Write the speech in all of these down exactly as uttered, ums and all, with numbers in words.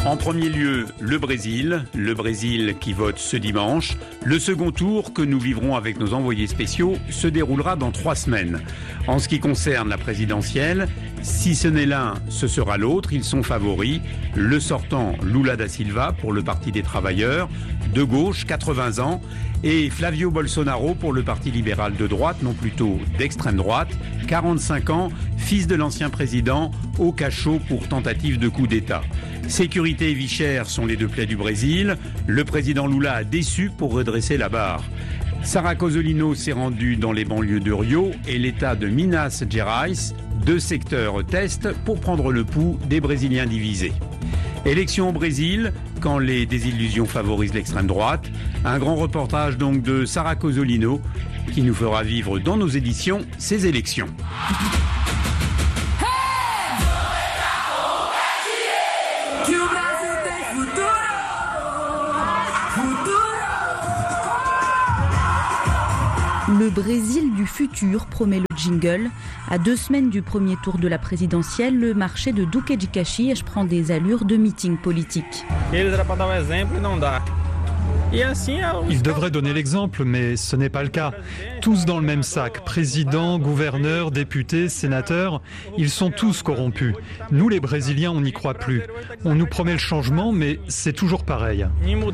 En premier lieu, le Brésil, le Brésil qui vote ce dimanche. Le second tour que nous vivrons avec nos envoyés spéciaux se déroulera dans trois semaines. En ce qui concerne la présidentielle, si ce n'est l'un, ce sera l'autre. Ils sont favoris. Le sortant Lula da Silva pour le Parti des Travailleurs, de gauche, quatre-vingts ans, et Flavio Bolsonaro pour le Parti libéral de droite, non plutôt d'extrême droite, quarante-cinq ans, fils de l'ancien président, au cachot pour tentative de coup d'État. Sécurité et vie chère sont les deux plaies du Brésil. Le président Lula a déçu pour redresser la barre. Sara Cozzolino s'est rendue dans les banlieues de Rio et l'État de Minas Gerais, deux secteurs test pour prendre le pouls des Brésiliens divisés. Élection au Brésil, quand les désillusions favorisent l'extrême droite. Un grand reportage donc de Sara Cozzolino qui nous fera vivre dans nos éditions ces élections. Le Brésil du futur, promet le jingle. À deux semaines du premier tour de la présidentielle, le marché de Duque de Caxias prend des allures de meeting politique. Ils devraient donner l'exemple, mais ce n'est pas le cas. Tous dans le même sac, président, gouverneur, députés, sénateurs, ils sont tous corrompus. Nous les Brésiliens, on n'y croit plus. On nous promet le changement, mais c'est toujours pareil.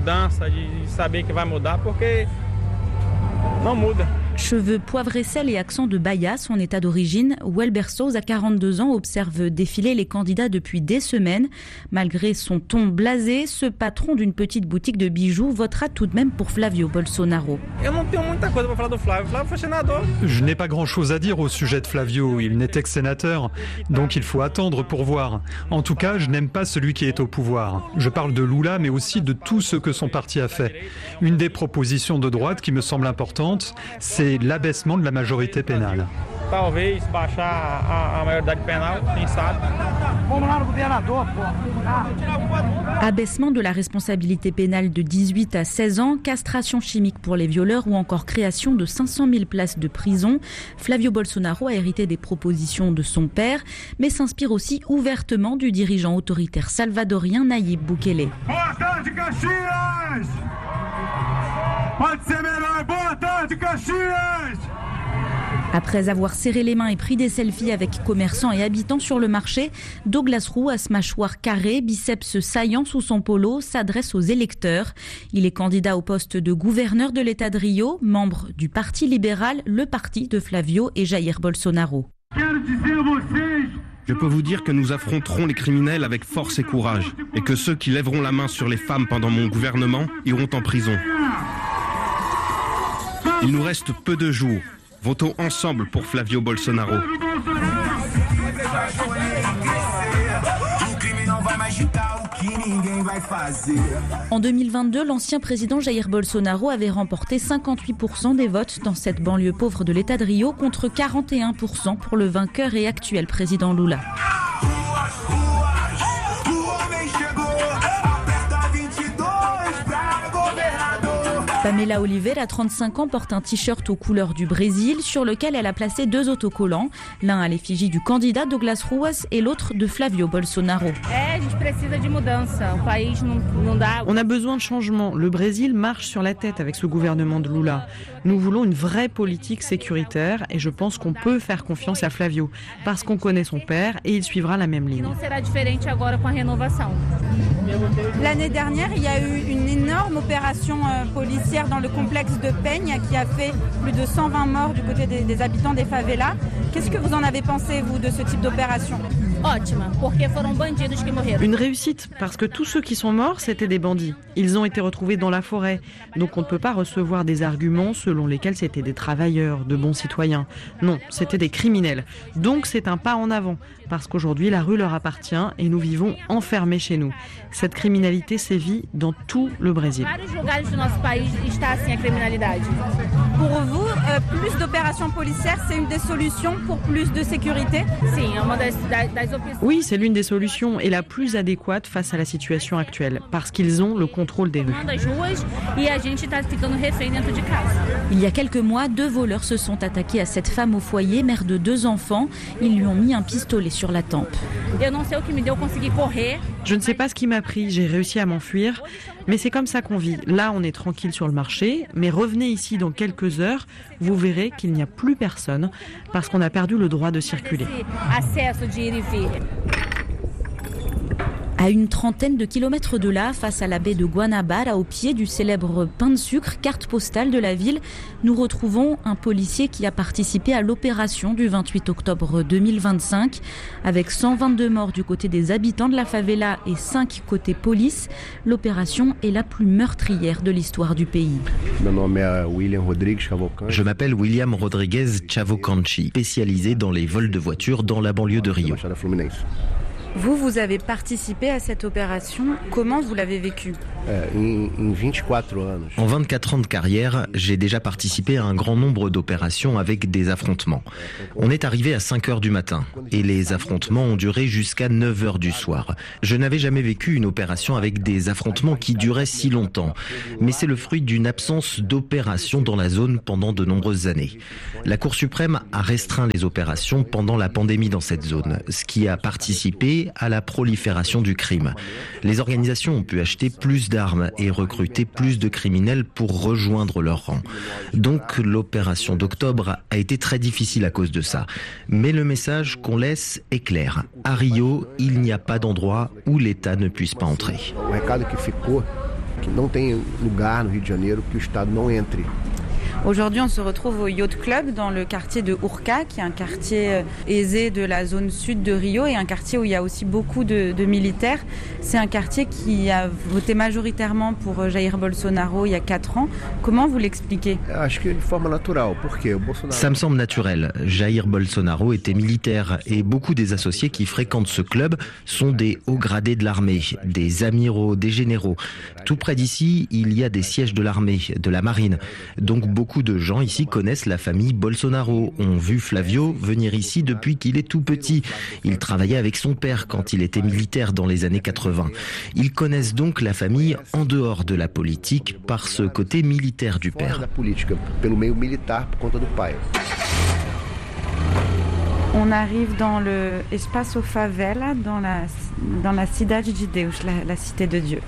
Cheveux, poivre et sel et accent de Bahia, son état d'origine, Welber Souza, quarante-deux ans, observe défiler les candidats depuis des semaines. Malgré son ton blasé, ce patron d'une petite boutique de bijoux votera tout de même pour Flavio Bolsonaro. Je n'ai pas grand-chose à dire au sujet de Flavio, il n'était que sénateur, donc il faut attendre pour voir. En tout cas, je n'aime pas celui qui est au pouvoir. Je parle de Lula, mais aussi de tout ce que son parti a fait. Une des propositions de droite qui me semble importante, c'est c'est l'abaissement de la majorité pénale. Abaissement de la responsabilité pénale de dix-huit à seize ans, castration chimique pour les violeurs ou encore création de cinq cent mille places de prison. Flavio Bolsonaro a hérité des propositions de son père, mais s'inspire aussi ouvertement du dirigeant autoritaire salvadorien Nayib Bukele. Après avoir serré les mains et pris des selfies avec commerçants et habitants sur le marché, Douglas Ruas, mâchoire carrée, biceps saillants sous son polo, s'adresse aux électeurs. Il est candidat au poste de gouverneur de l'État de Rio, membre du Parti libéral, le parti de Flavio et Jair Bolsonaro. Je peux vous dire que nous affronterons les criminels avec force et courage, et que ceux qui lèveront la main sur les femmes pendant mon gouvernement iront en prison. Il nous reste peu de jours. Votons ensemble pour Flavio Bolsonaro. En deux mille vingt-deux, l'ancien président Jair Bolsonaro avait remporté cinquante-huit pour cent des votes dans cette banlieue pauvre de l'État de Rio contre quarante et un pour cent pour le vainqueur et actuel président Lula. Pamela Oliveira, trente-cinq ans, porte un t-shirt aux couleurs du Brésil sur lequel elle a placé deux autocollants, l'un à l'effigie du candidat Douglas Ruas et l'autre de Flavio Bolsonaro. On a besoin de changement. Le Brésil marche sur la tête avec ce gouvernement de Lula. Nous voulons une vraie politique sécuritaire et je pense qu'on peut faire confiance à Flavio parce qu'on connaît son père et il suivra la même ligne. L'année dernière, il y a eu une énorme opération euh, policière dans le complexe de Peña qui a fait plus de cent vingt morts du côté des, des habitants des favelas. Qu'est-ce que vous en avez pensé, vous, de ce type d'opération ? Une réussite, parce que tous ceux qui sont morts, c'était des bandits. Ils ont été retrouvés dans la forêt. Donc on ne peut pas recevoir des arguments selon lesquels c'était des travailleurs, de bons citoyens. Non, c'était des criminels. Donc c'est un pas en avant, parce qu'aujourd'hui la rue leur appartient et nous vivons enfermés chez nous. Cette criminalité sévit dans tout le Brésil. Pour vous, euh, plus d'opérations policières, c'est une des solutions pour plus de sécurité ? Oui, c'est l'une des solutions et la plus adéquate face à la situation actuelle, parce qu'ils ont le contrôle des rues. Il y a quelques mois, deux voleurs se sont attaqués à cette femme au foyer, mère de deux enfants. Ils lui ont mis un pistolet sur sur la tempe. Je ne sais pas ce qui m'a pris, j'ai réussi à m'enfuir, mais c'est comme ça qu'on vit. Là, on est tranquille sur le marché, mais revenez ici dans quelques heures, vous verrez qu'il n'y a plus personne parce qu'on a perdu le droit de circuler. À une trentaine de kilomètres de là, face à la baie de Guanabara, au pied du célèbre pain de sucre, carte postale de la ville, nous retrouvons un policier qui a participé à l'opération du vingt-huit octobre deux mille vingt-cinq. Avec cent vingt-deux morts du côté des habitants de la favela et cinq côté police, l'opération est la plus meurtrière de l'histoire du pays. Je m'appelle William Rodrigues Chavocanchi, spécialisé dans les vols de voitures dans la banlieue de Rio. Vous, vous avez participé à cette opération. Comment vous l'avez vécu ? En vingt-quatre ans de carrière, j'ai déjà participé à un grand nombre d'opérations avec des affrontements. On est arrivé à cinq heures du matin et les affrontements ont duré jusqu'à neuf heures du soir. Je n'avais jamais vécu une opération avec des affrontements qui duraient si longtemps, mais c'est le fruit d'une absence d'opération dans la zone pendant de nombreuses années. La Cour suprême a restreint les opérations pendant la pandémie dans cette zone, ce qui a participé à la prolifération du crime. Les organisations ont pu acheter plus d'armes et recruter plus de criminels pour rejoindre leurs rangs. Donc l'opération d'octobre a été très difficile à cause de ça. Mais le message qu'on laisse est clair. À Rio, il n'y a pas d'endroit où l'État ne puisse pas entrer. Aujourd'hui, on se retrouve au Yacht Club dans le quartier de Urca, qui est un quartier aisé de la zone sud de Rio et un quartier où il y a aussi beaucoup de, de militaires. C'est un quartier qui a voté majoritairement pour Jair Bolsonaro il y a quatre ans. Comment vous l'expliquez ? Ça me semble naturel. Jair Bolsonaro était militaire et beaucoup des associés qui fréquentent ce club sont des hauts gradés de l'armée, des amiraux, des généraux. Tout près d'ici, il y a des sièges de l'armée, de la marine. Donc beaucoup de gens ici connaissent la famille Bolsonaro, ont vu Flavio venir ici depuis qu'il est tout petit. Il travaillait avec son père quand il était militaire dans les années quatre-vingts. Ils connaissent donc la famille en dehors de la politique par ce côté militaire du père. On arrive dans le Espaço Favela, dans la, dans la Cidade de Deus, la, la cité de Dieu.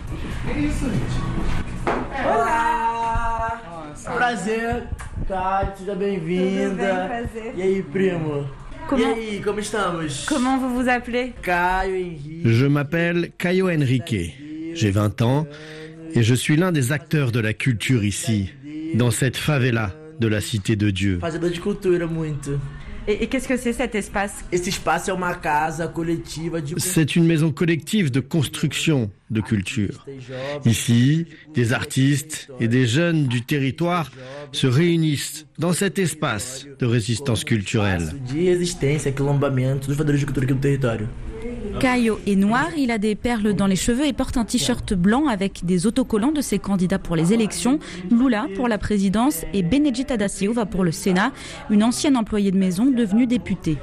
Prazer, Kate, seja bem-vinda. E aí, primo? Comment, e aí, como estamos? Comment vous vous appelez? Caio Henrique. Je m'appelle Caio Henrique, j'ai vingt ans et je suis l'un des acteurs de la culture ici, dans cette favela de la Cité de Dieu. Fazedor de cultura muito. Et, et qu'est-ce que c'est cet espace ? Esse espaço é uma casa coletiva de... C'est une maison collective de construction de culture. Ici, des artistes et des jeunes du territoire se réunissent dans cet espace de résistance culturelle. De resistência, aquilombamento dos fazedores de cultura aqui do território. Caio est noir, il a des perles dans les cheveux et porte un t-shirt blanc avec des autocollants de ses candidats pour les élections, Lula pour la présidence et Benedita da Silva pour le Sénat, une ancienne employée de maison devenue députée.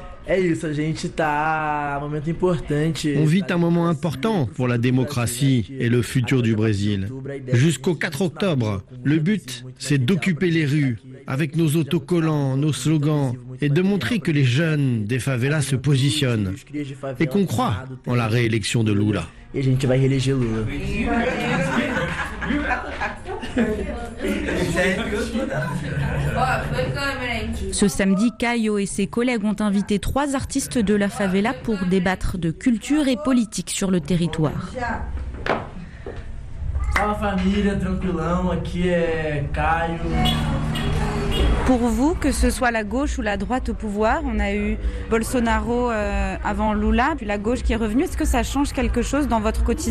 On vit un moment important pour la démocratie et le futur du Brésil. Jusqu'au quatre octobre, le but, c'est d'occuper les rues avec nos autocollants, nos slogans et de montrer que les jeunes des favelas se positionnent et qu'on croit en la réélection de Lula. E a gente vai reeleger Lula. Ce samedi, Caio et ses collègues ont invité trois artistes de la favela pour débattre de culture et politique sur le territoire. Fala família, tranquilão, aqui é Caio. Pour vous, que ce soit la gauche ou la droite au pouvoir, on a eu Bolsonaro euh, avant Lula, puis la gauche qui est revenue. Est-ce que ça change quelque chose dans votre quotidien ?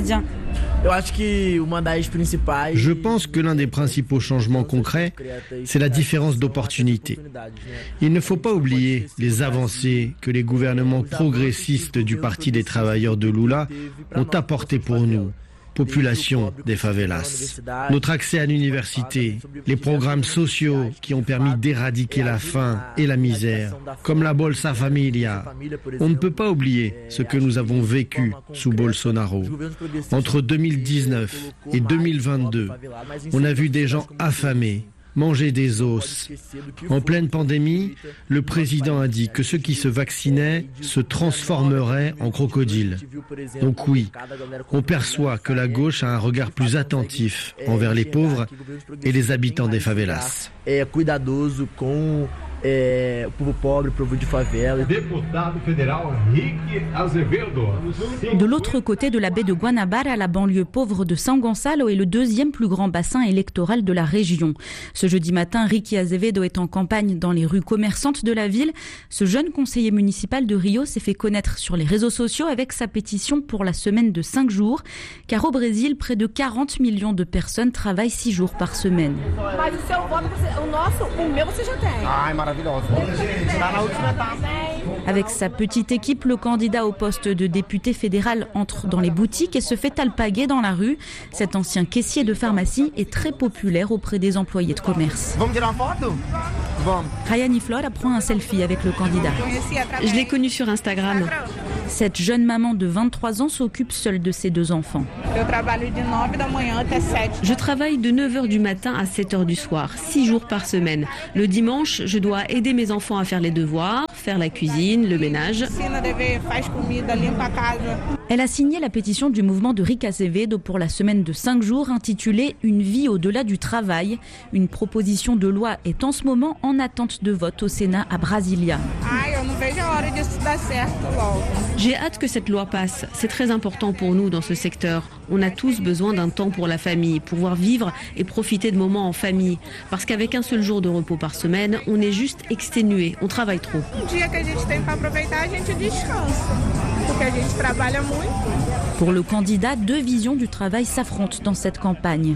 Je pense que l'un des principaux changements concrets, c'est la différence d'opportunité. Il ne faut pas oublier les avancées que les gouvernements progressistes du Parti des travailleurs de Lula ont apportées pour nous, population des favelas. Notre accès à l'université, les programmes sociaux qui ont permis d'éradiquer la faim et la misère, comme la Bolsa Familia. On ne peut pas oublier ce que nous avons vécu sous Bolsonaro. Entre deux mille dix-neuf et deux mille vingt-deux, on a vu des gens affamés, manger des os. En pleine pandémie, le président a dit que ceux qui se vaccinaient se transformeraient en crocodiles. Donc oui, on perçoit que la gauche a un regard plus attentif envers les pauvres et les habitants des favelas. É, o povo pobre, o povo de favela. De l'autre côté de la baie de Guanabara, la banlieue pauvre de São Gonçalo est le deuxième plus grand bassin électoral de la région. Ce jeudi matin, Ricky Azevedo est en campagne dans les rues commerçantes de la ville. Ce jeune conseiller municipal de Rio s'est fait connaître sur les réseaux sociaux avec sa pétition pour la semaine de cinq jours, car au Brésil, près de quarante millions de personnes travaillent six jours par semaine. Avec sa petite équipe, le candidat au poste de député fédéral entre dans les boutiques et se fait alpaguer dans la rue. Cet ancien caissier de pharmacie est très populaire auprès des employés de commerce. Rayane Flor prend un selfie avec le candidat. Je l'ai connu sur Instagram. Cette jeune maman de vingt-trois ans s'occupe seule de ses deux enfants. Je travaille de neuf heures du matin à sept heures du soir, six jours par semaine. Le dimanche, je dois aider mes enfants à faire les devoirs, faire la cuisine, le ménage. Elle a signé la pétition du mouvement de Ricky Azevedo pour la semaine de cinq jours intitulée « Une vie au-delà du travail ». Une proposition de loi est en ce moment en attente de vote au Sénat à Brasilia. J'ai hâte que cette loi passe. C'est très important pour nous dans ce secteur. On a tous besoin d'un temps pour la famille, pouvoir vivre et profiter de moments en famille. Parce qu'avec un seul jour de repos par semaine, on est juste exténué, on travaille trop. Pour le candidat, deux visions du travail s'affrontent dans cette campagne.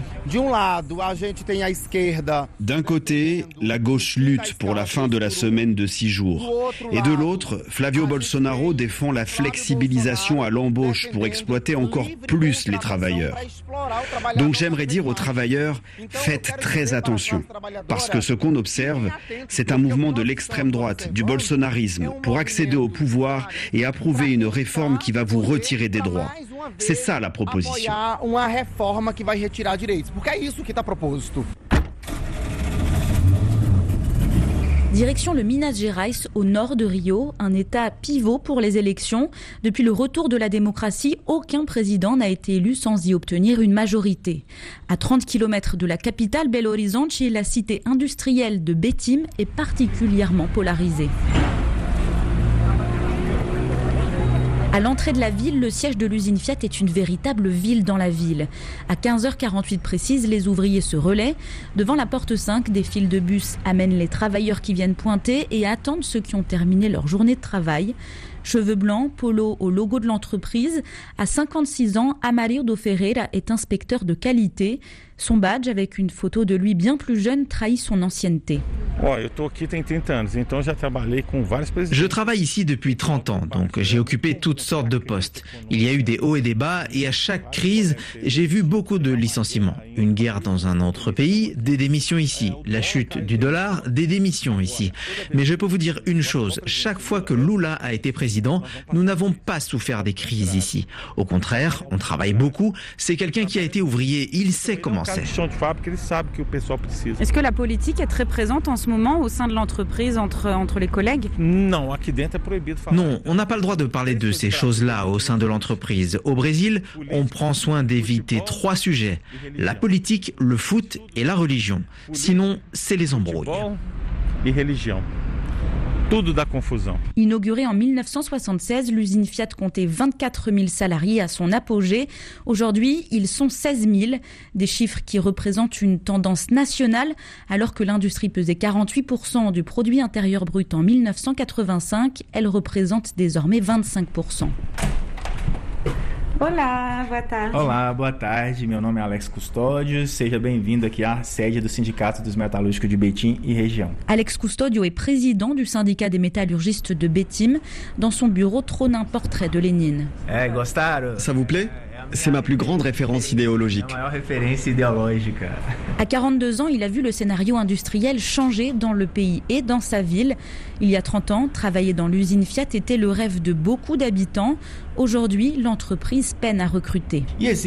D'un côté, la gauche lutte pour la fin de la semaine de six jours. Et de l'autre, Flavio Bolsonaro défend la flexibilisation à l'embauche pour exploiter encore plus les travailleurs. Donc j'aimerais dire aux travailleurs, faites très attention. Parce que ce qu'on observe, c'est un mouvement de l'extrême droite, du bolsonarisme, pour accéder au pouvoir et approuver une réforme qui va vous retirer des droits. C'est ça la proposition. Direction le Minas Gerais, au nord de Rio, un état pivot pour les élections. Depuis le retour de la démocratie, aucun président n'a été élu sans y obtenir une majorité. À trente kilomètres de la capitale Belo Horizonte, la cité industrielle de Betim est particulièrement polarisée. À l'entrée de la ville, le siège de l'usine Fiat est une véritable ville dans la ville. À quinze heures quarante-huit précises, les ouvriers se relaient. Devant la porte cinq, des files de bus amènent les travailleurs qui viennent pointer et attendent ceux qui ont terminé leur journée de travail. Cheveux blancs, polo au logo de l'entreprise. À cinquante-six ans, Amarildo Ferreira est inspecteur de qualité. Son badge, avec une photo de lui bien plus jeune, trahit son ancienneté. Je travaille ici depuis trente ans, donc j'ai occupé toutes sortes de postes. Il y a eu des hauts et des bas, et à chaque crise, j'ai vu beaucoup de licenciements. Une guerre dans un autre pays, des démissions ici. La chute du dollar, des démissions ici. Mais je peux vous dire une chose, chaque fois que Lula a été président, nous n'avons pas souffert des crises ici. Au contraire, on travaille beaucoup. C'est quelqu'un qui a été ouvrier, il sait comment c'est. Est-ce que la politique est très présente en ce moment au sein de l'entreprise, entre, entre les collègues ? Non, on n'a pas le droit de parler de ces choses-là au sein de l'entreprise. Au Brésil, on prend soin d'éviter trois sujets. La politique, le foot et la religion. Sinon, c'est les embrouilles. Inaugurée en mille neuf cent soixante-seize, l'usine Fiat comptait vingt-quatre mille salariés à son apogée. Aujourd'hui, ils sont seize mille, des chiffres qui représentent une tendance nationale, alors que l'industrie pesait quarante-huit pour cent du produit intérieur brut en mille neuf cent quatre-vingt-cinq, elle représente désormais vingt-cinq pour cent. Olá, boa tarde. Olá, boa tarde. Meu nome é Alex Custódio. Seja bem-vindo aqui à sede do Sindicato dos Metalúrgicos de Betim e região. Alex Custódio est président du syndicat des métallurgistes de Betim. Dans son bureau trône un portrait de Lénine. É, gostaram? Ça vous plaît ? C'est ma plus grande référence idéologique. À quarante-deux ans, il a vu le scénario industriel changer dans le pays et dans sa ville. Il y a trente ans, travailler dans l'usine Fiat était le rêve de beaucoup d'habitants. Aujourd'hui, l'entreprise peine à recruter.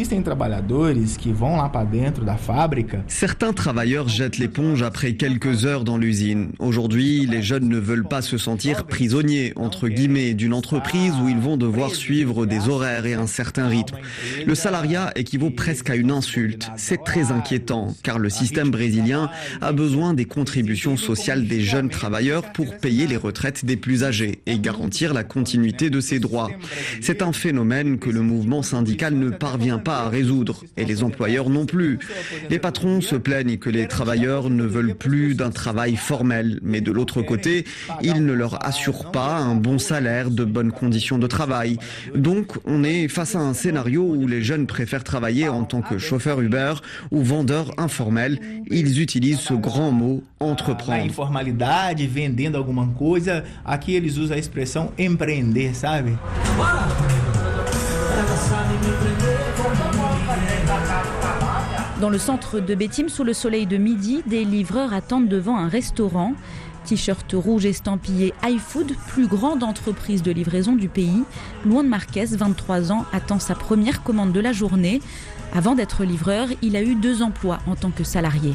Certains travailleurs jettent l'éponge après quelques heures dans l'usine. Aujourd'hui, les jeunes ne veulent pas se sentir prisonniers, entre guillemets, d'une entreprise où ils vont devoir suivre des horaires et un certain rythme. Le salariat équivaut presque à une insulte. C'est très inquiétant, car le système brésilien a besoin des contributions sociales des jeunes travailleurs pour payer les retraites des plus âgés et garantir la continuité de ses droits. C'est un phénomène que le mouvement syndical ne parvient pas à résoudre, et les employeurs non plus. Les patrons se plaignent que les travailleurs ne veulent plus d'un travail formel, mais de l'autre côté, ils ne leur assurent pas un bon salaire, de bonnes conditions de travail. Donc, on est face à un scénario où les jeunes préfèrent travailler en tant que chauffeur Uber ou vendeur informel. Ils utilisent ce grand mot « entreprendre ». Informalidade, vendendo alguma coisa, aqui eles usam a expressão empreender, sabe? Dans le centre de Betim, sous le soleil de midi, des livreurs attendent devant un restaurant. T-shirt rouge estampillé iFood, plus grande entreprise de livraison du pays. Luan Marquez, vingt-trois ans, attend sa première commande de la journée. Avant d'être livreur, il a eu deux emplois en tant que salarié.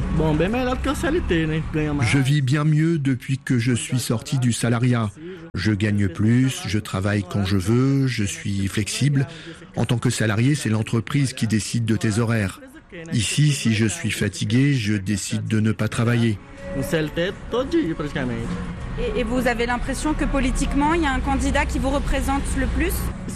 Je vis bien mieux depuis que je suis sorti du salariat. Je gagne plus, je travaille quand je veux, je suis flexible. En tant que salarié, c'est l'entreprise qui décide de tes horaires. Ici, si je suis fatigué, je décide de ne pas travailler. Et, et vous avez l'impression que politiquement, il y a un candidat qui vous représente le plus ?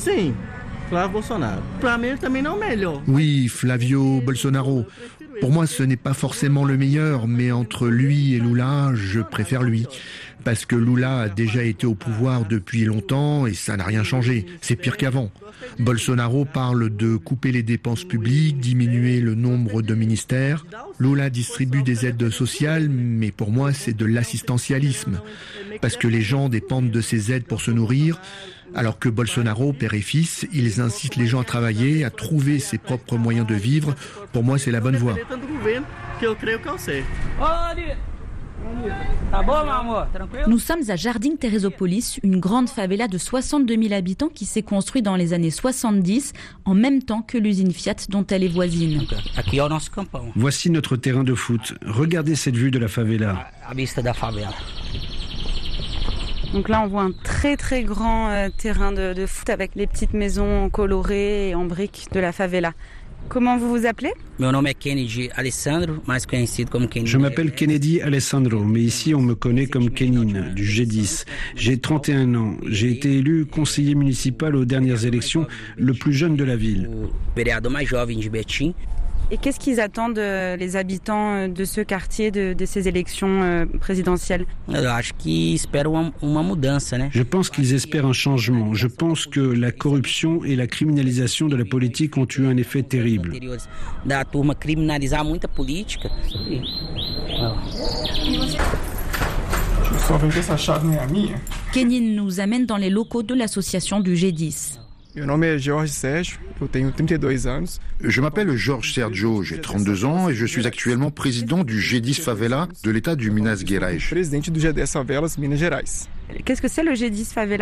Oui, Flavio Bolsonaro. Pour moi, ce n'est pas forcément le meilleur, mais entre lui et Lula, je préfère lui. Parce que Lula a déjà été au pouvoir depuis longtemps et ça n'a rien changé. C'est pire qu'avant. Bolsonaro parle de couper les dépenses publiques, diminuer le nombre de ministères. Lula distribue des aides sociales, mais pour moi, c'est de l'assistantialisme. Parce que les gens dépendent de ces aides pour se nourrir. Alors que Bolsonaro, père et fils, ils incitent les gens à travailler, à trouver ses propres moyens de vivre. Pour moi, c'est la bonne voie. Nous sommes à Jardim Teresópolis, une grande favela de soixante-deux mille habitants qui s'est construite dans les années soixante-dix, en même temps que l'usine Fiat dont elle est voisine. Voici notre terrain de foot. Regardez cette vue de la favela. Donc là, on voit un très très grand euh, terrain de, de foot avec les petites maisons colorées et en briques de la favela. Comment vous vous appelez ? Je m'appelle Kennedy Alessandro, mais ici on me connaît comme Kenin, du G dix. J'ai trente et un ans. J'ai été élu conseiller municipal aux dernières élections, le plus jeune de la ville. Et qu'est-ce qu'ils attendent euh, les habitants de ce quartier de, de ces élections euh, présidentielles ? Je pense qu'ils espèrent un changement. Je pense que la corruption et la criminalisation de la politique ont eu un effet terrible. Kenin nous amène dans les locaux de l'association du G dix. Je m'appelle Jorge Sergio, j'ai trente-deux ans et je suis actuellement président du G dix Favela de l'État du Minas Gerais. Qu'est-ce que c'est le G dix Favela ?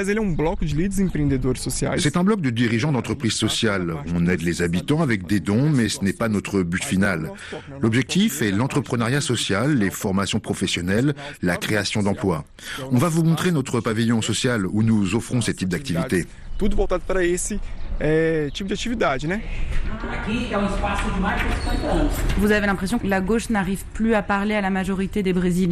C'est un bloc de dirigeants d'entreprises sociales. On aide les habitants avec des dons, mais ce n'est pas notre but final. L'objectif est l'entrepreneuriat social, les formations professionnelles, la création d'emplois. On va vous montrer notre pavillon social où nous offrons ces types d'activités. Vous avez l'impression que la gauche n'arrive plus à parler à la majorité des Brésiliens ?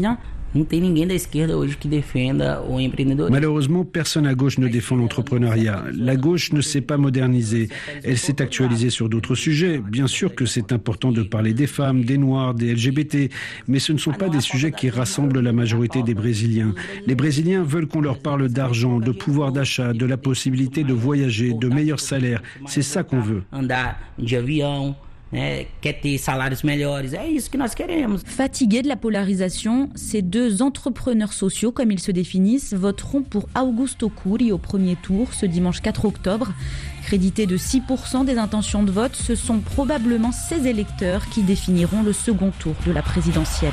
Malheureusement, personne à gauche ne défend l'entrepreneuriat. La gauche ne s'est pas modernisée. Elle s'est actualisée sur d'autres sujets. Bien sûr que c'est important de parler des femmes, des Noirs, des L G B T, mais ce ne sont pas des sujets qui rassemblent la majorité des Brésiliens. Les Brésiliens veulent qu'on leur parle d'argent, de pouvoir d'achat, de la possibilité de voyager, de meilleurs salaires. C'est ça qu'on veut. Fatigués de la polarisation, ces deux entrepreneurs sociaux, comme ils se définissent, voteront pour Augusto Cury au premier tour ce dimanche quatre octobre. Crédités de six pour cent des intentions de vote, ce sont probablement ces électeurs qui définiront le second tour de la présidentielle.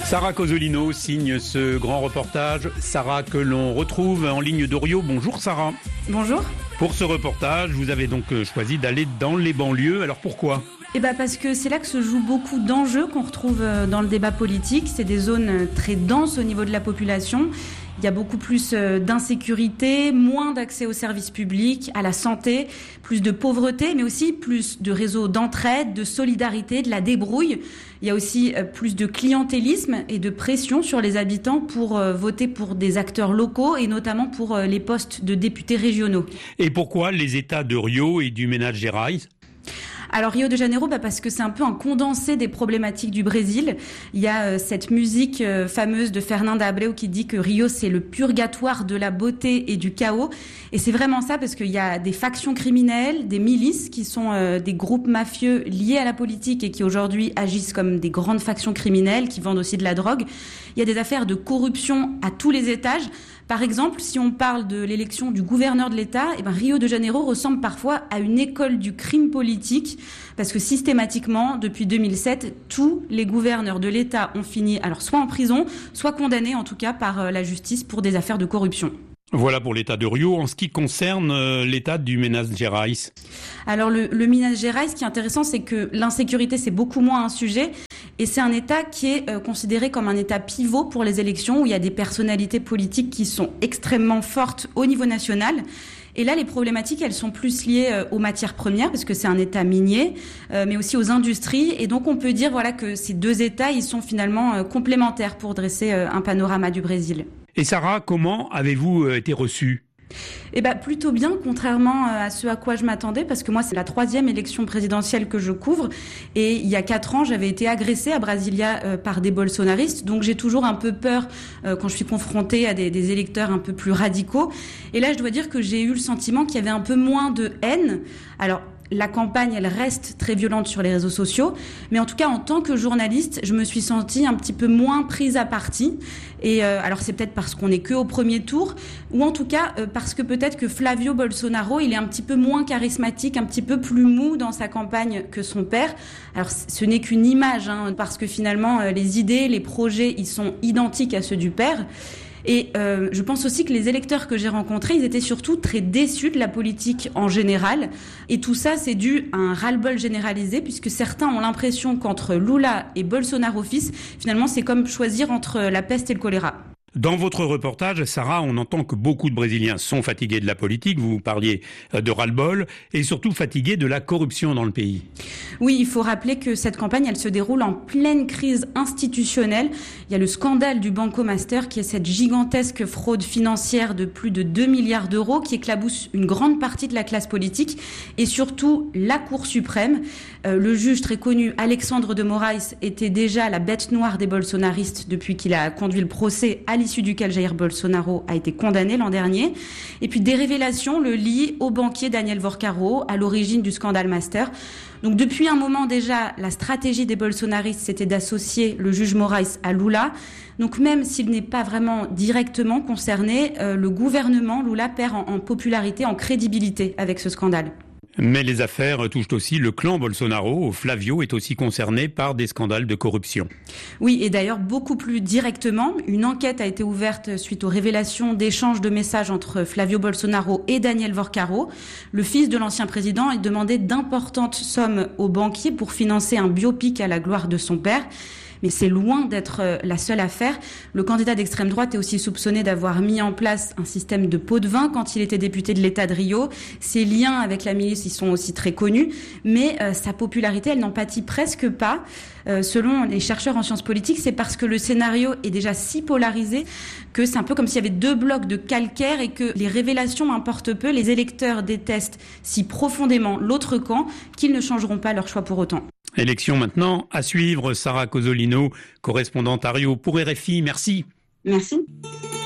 Sarah Cosolino signe ce grand reportage. Sarah que l'on retrouve en ligne de Rio. Bonjour Sarah. Bonjour. Pour ce reportage, vous avez donc choisi d'aller dans les banlieues. Alors pourquoi ? Eh ben parce que c'est là que se jouent beaucoup d'enjeux qu'on retrouve dans le débat politique. C'est des zones très denses au niveau de la population. Il y a beaucoup plus d'insécurité, moins d'accès aux services publics, à la santé, plus de pauvreté, mais aussi plus de réseaux d'entraide, de solidarité, de la débrouille. Il y a aussi plus de clientélisme et de pression sur les habitants pour voter pour des acteurs locaux et notamment pour les postes de députés régionaux. Et pourquoi les États de Rio et du Minas Gerais ? Alors Rio de Janeiro, bah parce que c'est un peu un condensé des problématiques du Brésil. Il y a euh, cette musique euh, fameuse de Fernanda Abreu qui dit que Rio c'est le purgatoire de la beauté et du chaos. Et c'est vraiment ça parce qu'il y a des factions criminelles, des milices qui sont euh, des groupes mafieux liés à la politique et qui aujourd'hui agissent comme des grandes factions criminelles qui vendent aussi de la drogue. Il y a des affaires de corruption à tous les étages. Par exemple, si on parle de l'élection du gouverneur de l'État, eh ben Rio de Janeiro ressemble parfois à une école du crime politique parce que systématiquement, depuis deux mille sept, tous les gouverneurs de l'État ont fini alors soit en prison, soit condamnés en tout cas par la justice pour des affaires de corruption. Voilà pour l'État de Rio. En ce qui concerne euh, l'État du Minas Gerais. Alors le, le Minas Gerais, ce qui est intéressant, c'est que l'insécurité, c'est beaucoup moins un sujet. Et c'est un État qui est euh, considéré comme un État pivot pour les élections, où il y a des personnalités politiques qui sont extrêmement fortes au niveau national. Et là, les problématiques, elles sont plus liées euh, aux matières premières, parce que c'est un État minier, euh, mais aussi aux industries. Et donc, on peut dire voilà que ces deux États, ils sont finalement euh, complémentaires pour dresser euh, un panorama du Brésil. Et Sarah, comment avez-vous été reçue ? Eh ben, plutôt bien, contrairement à ce à quoi je m'attendais, parce que moi, c'est la troisième élection présidentielle que je couvre. Et il y a quatre ans, j'avais été agressée à Brasilia euh, par des bolsonaristes. Donc, j'ai toujours un peu peur euh, quand je suis confrontée à des, des électeurs un peu plus radicaux. Et là, je dois dire que j'ai eu le sentiment qu'il y avait un peu moins de haine. Alors, la campagne, elle reste très violente sur les réseaux sociaux. Mais en tout cas, en tant que journaliste, je me suis sentie un petit peu moins prise à partie. Et euh, alors, c'est peut-être parce qu'on n'est que au premier tour, ou en tout cas euh, parce que peut-être que Flavio Bolsonaro, il est un petit peu moins charismatique, un petit peu plus mou dans sa campagne que son père. Alors, ce n'est qu'une image, hein, parce que finalement, euh, les idées, les projets, ils sont identiques à ceux du père. Et euh, je pense aussi que les électeurs que j'ai rencontrés, ils étaient surtout très déçus de la politique en général. Et tout ça, c'est dû à un ras-le-bol généralisé, puisque certains ont l'impression qu'entre Lula et Bolsonaro fils, finalement, c'est comme choisir entre la peste et le choléra. Dans votre reportage, Sarah, on entend que beaucoup de Brésiliens sont fatigués de la politique, vous parliez de ras-le-bol, et surtout fatigués de la corruption dans le pays. Oui, il faut rappeler que cette campagne, elle se déroule en pleine crise institutionnelle. Il y a le scandale du Banco Master, qui est cette gigantesque fraude financière de plus de deux milliards d'euros, qui éclabousse une grande partie de la classe politique, et surtout la Cour suprême. Euh, le juge très connu, Alexandre de Moraes, était déjà la bête noire des bolsonaristes depuis qu'il a conduit le procès à l'issue duquel Jair Bolsonaro a été condamné l'an dernier. Et puis des révélations le lient au banquier Daniel Vorcaro, à l'origine du scandale Master. Donc depuis un moment déjà, la stratégie des bolsonaristes, c'était d'associer le juge Moraes à Lula. Donc même s'il n'est pas vraiment directement concerné, euh, le gouvernement Lula perd en, en popularité, en crédibilité avec ce scandale. Mais les affaires touchent aussi le clan Bolsonaro. Flavio est aussi concerné par des scandales de corruption. Oui, et d'ailleurs beaucoup plus directement. Une enquête a été ouverte suite aux révélations d'échanges de messages entre Flavio Bolsonaro et Daniel Vorcaro. Le fils de l'ancien président a demandé d'importantes sommes aux banquiers pour financer un biopic à la gloire de son père. Mais c'est loin d'être la seule affaire. Le candidat d'extrême droite est aussi soupçonné d'avoir mis en place un système de pots de vin quand il était député de l'État de Rio. Ses liens avec la milice, ils sont aussi très connus. Mais euh, sa popularité, elle n'en pâtit presque pas. Euh, selon les chercheurs en sciences politiques, c'est parce que le scénario est déjà si polarisé que c'est un peu comme s'il y avait deux blocs de calcaire et que les révélations importent peu. Les électeurs détestent si profondément l'autre camp qu'ils ne changeront pas leur choix pour autant. Élection maintenant à suivre. Sarah Cosolino, correspondante à Rio pour R F I. Merci. Merci.